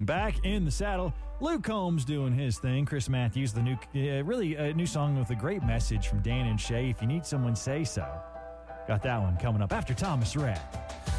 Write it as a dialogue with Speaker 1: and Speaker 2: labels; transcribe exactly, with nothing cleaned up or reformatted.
Speaker 1: Back in the saddle, Luke Combs doing his thing. Chris Matthews, the new, uh, really a new song with a great message from Dan and Shay. If you need someone, say so. Got that one coming up after Thomas Rhett.